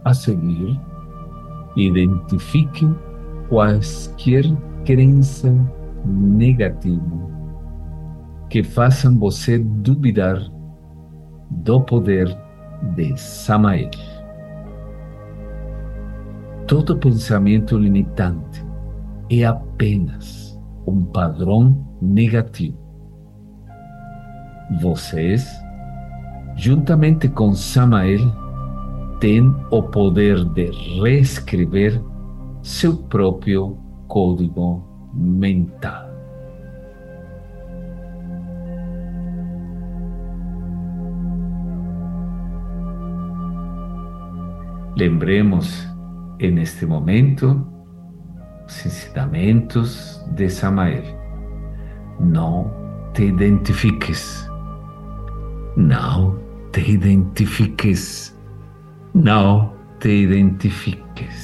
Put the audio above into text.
A seguir, identifique quaisquer crença negativa que façam você duvidar do poder de Samael. Todo pensamento limitante é apenas um padrão negativo. Vocês, juntamente com Samael, têm o poder de reescrever seu próprio código mental. Lembremos, neste momento, os ensinamentos de Samael. Não te identifiques. Não te identifiques. Não te identifiques.